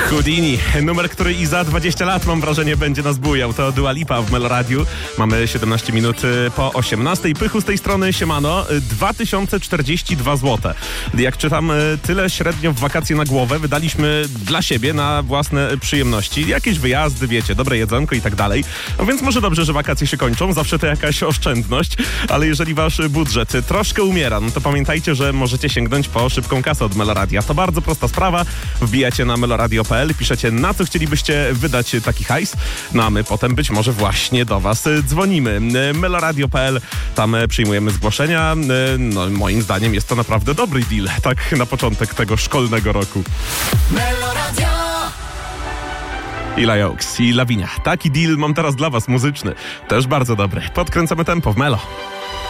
Houdini, numer, który i za 20 lat, mam wrażenie, będzie nas bujał. To Dua Lipa w Meloradiu. Mamy 17 minut po 18. Pychu z tej strony, siemano. 2042 zł. Jak czytam, tyle średnio w wakacje na głowę wydaliśmy dla siebie, na własne przyjemności. Jakieś wyjazdy, wiecie, dobre jedzonko i tak dalej. No więc może dobrze, że wakacje się kończą. Zawsze to jakaś oszczędność. Ale jeżeli wasz budżet troszkę umiera, no to pamiętajcie, że możecie sięgnąć po szybką kasę od Meloradia. To bardzo prosta sprawa. Wbijacie na meloradio.pl, piszecie, na co chcielibyście wydać taki hajs, no a my potem być może właśnie do was dzwonimy. Meloradio.pl, tam przyjmujemy zgłoszenia. No moim zdaniem jest to naprawdę dobry deal, tak na początek tego szkolnego roku. Meloradio. Ila Oaks i Lavinia. Taki deal mam teraz dla was, muzyczny. Też bardzo dobry. Podkręcamy tempo w Melo.